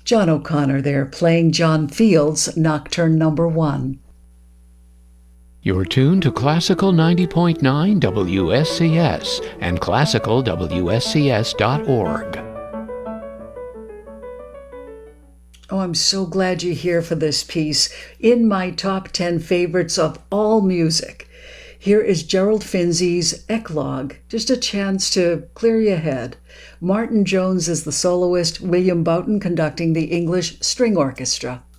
John O'Connor there playing John Field's Nocturne Number 1. You're tuned to Classical 90.9 WSCS and classicalwscs.org. Oh, I'm so glad you're here for this piece. In my top 10 favorites of all music, here is Gerald Finzi's Eclogue, just a chance to clear your head. Martin Jones is the soloist, William Boughton conducting the English String Orchestra.